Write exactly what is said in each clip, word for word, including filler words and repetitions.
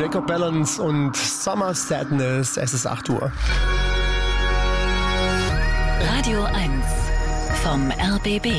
Jacob Balance und Summer Sadness. Es ist acht Uhr. Radio eins vom R B B.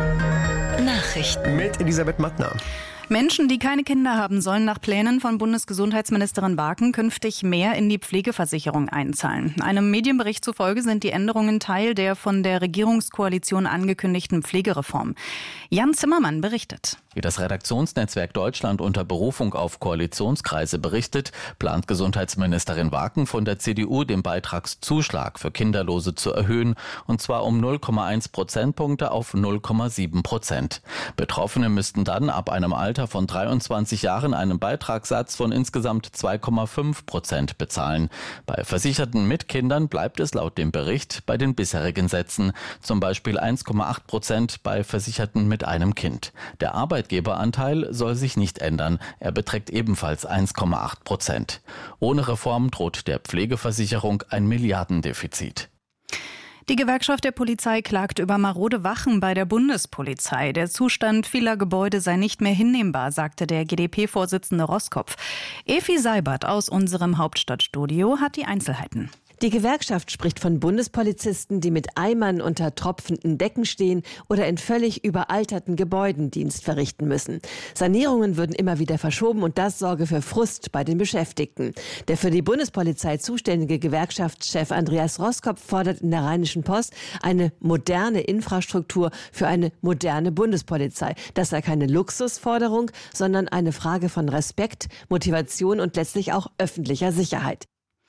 Nachrichten. Mit Elisabeth Mattner. Menschen, die keine Kinder haben, sollen nach Plänen von Bundesgesundheitsministerin Barken künftig mehr in die Pflegeversicherung einzahlen. Einem Medienbericht zufolge sind die Änderungen Teil der von der Regierungskoalition angekündigten Pflegereform. Jan Zimmermann berichtet. Wie das Redaktionsnetzwerk Deutschland unter Berufung auf Koalitionskreise berichtet, plant Gesundheitsministerin Barken von der C D U den Beitragszuschlag für Kinderlose zu erhöhen, und zwar um null Komma eins Prozentpunkte auf null Komma sieben Prozent. Betroffene müssten dann ab einem Alter von dreiundzwanzig Jahren einen Beitragssatz von insgesamt zwei Komma fünf Prozent bezahlen. Bei Versicherten mit Kindern bleibt es laut dem Bericht bei den bisherigen Sätzen, zum Beispiel eins Komma acht Prozent bei Versicherten mit einem Kind. Der Arbeitgeberanteil soll sich nicht ändern, er beträgt ebenfalls eins Komma acht Prozent. Ohne Reform droht der Pflegeversicherung ein Milliardendefizit. Die Gewerkschaft der Polizei klagt über marode Wachen bei der Bundespolizei. Der Zustand vieler Gebäude sei nicht mehr hinnehmbar, sagte der G d P-Vorsitzende Roskopf. Efi Seibert aus unserem Hauptstadtstudio hat die Einzelheiten. Die Gewerkschaft spricht von Bundespolizisten, die mit Eimern unter tropfenden Decken stehen oder in völlig überalterten Gebäuden Dienst verrichten müssen. Sanierungen würden immer wieder verschoben und das sorge für Frust bei den Beschäftigten. Der für die Bundespolizei zuständige Gewerkschaftschef Andreas Roskopf fordert in der Rheinischen Post eine moderne Infrastruktur für eine moderne Bundespolizei. Das sei keine Luxusforderung, sondern eine Frage von Respekt, Motivation und letztlich auch öffentlicher Sicherheit.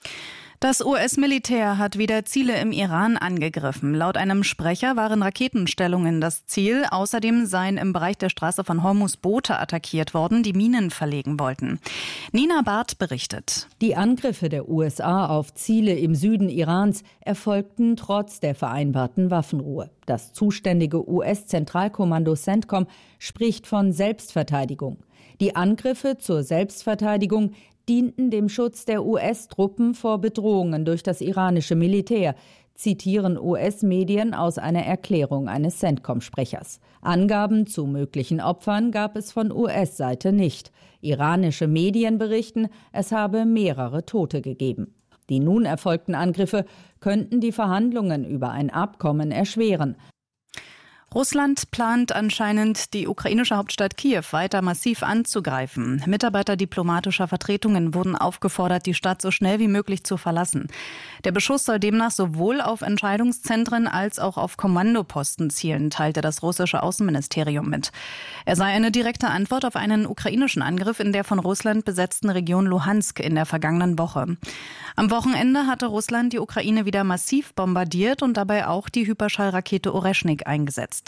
Das U S-Militär hat wieder Ziele im Iran angegriffen. Laut einem Sprecher waren Raketenstellungen das Ziel. Außerdem seien im Bereich der Straße von Hormuz Boote attackiert worden, die Minen verlegen wollten. Nina Barth berichtet. Die Angriffe der U S A auf Ziele im Süden Irans erfolgten trotz der vereinbarten Waffenruhe. Das zuständige U S-Zentralkommando CENTCOM spricht von Selbstverteidigung. Die Angriffe zur Selbstverteidigung dienten dem Schutz der U S-Truppen vor Bedrohungen durch das iranische Militär, zitieren U S-Medien aus einer Erklärung eines CENTCOM-Sprechers. Angaben zu möglichen Opfern gab es von U S-Seite nicht. Iranische Medien berichten, es habe mehrere Tote gegeben. Die nun erfolgten Angriffe könnten die Verhandlungen über ein Abkommen erschweren. Russland plant anscheinend, die ukrainische Hauptstadt Kiew weiter massiv anzugreifen. Mitarbeiter diplomatischer Vertretungen wurden aufgefordert, die Stadt so schnell wie möglich zu verlassen. Der Beschuss soll demnach sowohl auf Entscheidungszentren als auch auf Kommandoposten zielen, teilte das russische Außenministerium mit. Er sei eine direkte Antwort auf einen ukrainischen Angriff in der von Russland besetzten Region Luhansk in der vergangenen Woche. Am Wochenende hatte Russland die Ukraine wieder massiv bombardiert und dabei auch die Hyperschallrakete Oreschnik eingesetzt.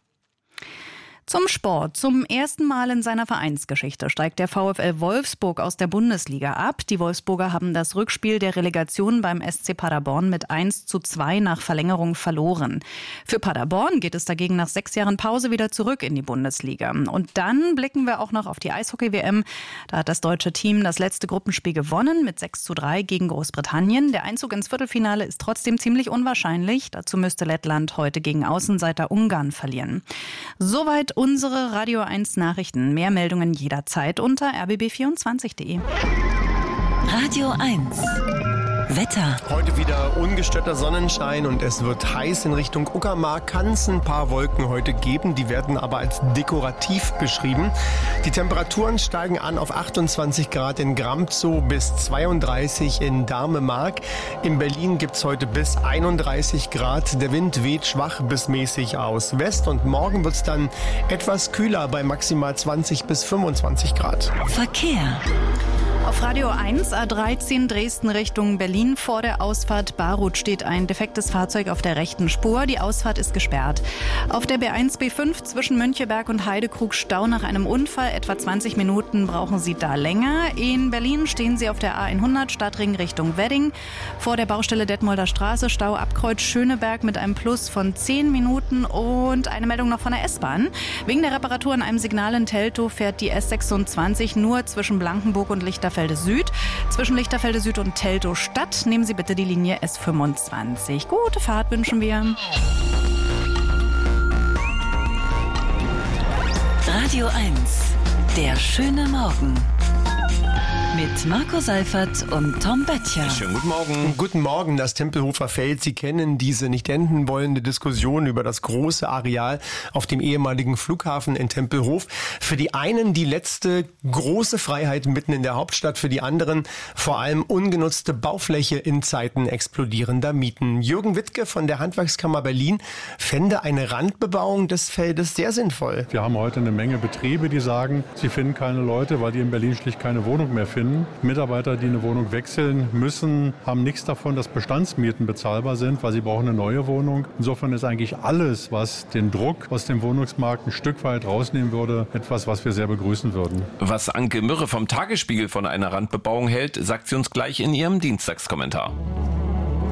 Zum Sport. Zum ersten Mal in seiner Vereinsgeschichte steigt der VfL Wolfsburg aus der Bundesliga ab. Die Wolfsburger haben das Rückspiel der Relegation beim S C Paderborn mit eins zu zwei nach Verlängerung verloren. Für Paderborn geht es dagegen nach sechs Jahren Pause wieder zurück in die Bundesliga. Und dann blicken wir auch noch auf die Eishockey-W M. Da hat das deutsche Team das letzte Gruppenspiel gewonnen mit sechs zu drei gegen Großbritannien. Der Einzug ins Viertelfinale ist trotzdem ziemlich unwahrscheinlich. Dazu müsste Lettland heute gegen Außenseiter Ungarn verlieren. Soweit unsere Radio eins Nachrichten. Mehr Meldungen jederzeit unter r b b vierundzwanzig punkt d e. Radio eins Wetter. Heute wieder ungestörter Sonnenschein und es wird heiß in Richtung Uckermark. Kann es ein paar Wolken heute geben, die werden aber als dekorativ beschrieben. Die Temperaturen steigen an auf achtundzwanzig Grad in Gramzow bis zweiunddreißig in Dahme-Mark. In Berlin gibt es heute bis einunddreißig Grad. Der Wind weht schwach bis mäßig aus West und morgen wird es dann etwas kühler bei maximal zwanzig bis fünfundzwanzig Grad. Verkehr. Auf Radio eins A dreizehn Dresden Richtung Berlin vor der Ausfahrt Barut steht ein defektes Fahrzeug auf der rechten Spur. Die Ausfahrt ist gesperrt. Auf der B eins B fünf zwischen Möncheberg und Heidekrug Stau nach einem Unfall. Etwa zwanzig Minuten brauchen Sie da länger. In Berlin stehen Sie auf der A hundert Stadtring Richtung Wedding. Vor der Baustelle Detmolder Straße Stau ab Kreuz Schöneberg mit einem Plus von zehn Minuten. Und eine Meldung noch von der S-Bahn. Wegen der Reparatur an einem Signal in Teltow fährt die S sechsundzwanzig nur zwischen Blankenburg und Lichterfelde Süd. Zwischen Lichterfelde Süd und Teltow Stadt nehmen Sie bitte die Linie S fünfundzwanzig. Gute Fahrt wünschen wir. Radio eins, der schöne Morgen. Mit Marco Seifert und Tom Böttcher. Schönen guten Morgen. Guten Morgen, das Tempelhofer Feld. Sie kennen diese nicht enden wollende Diskussion über das große Areal auf dem ehemaligen Flughafen in Tempelhof. Für die einen die letzte große Freiheit mitten in der Hauptstadt, für die anderen vor allem ungenutzte Baufläche in Zeiten explodierender Mieten. Jürgen Wittke von der Handwerkskammer Berlin fände eine Randbebauung des Feldes sehr sinnvoll. Wir haben heute eine Menge Betriebe, die sagen, sie finden keine Leute, weil die in Berlin schlicht keine Wohnung mehr finden. Mitarbeiter, die eine Wohnung wechseln müssen, haben nichts davon, dass Bestandsmieten bezahlbar sind, weil sie brauchen eine neue Wohnung. Insofern ist eigentlich alles, was den Druck aus dem Wohnungsmarkt ein Stück weit rausnehmen würde, etwas, was wir sehr begrüßen würden. Was Anke Mürre vom Tagesspiegel von einer Randbebauung hält, sagt sie uns gleich in ihrem Dienstagskommentar.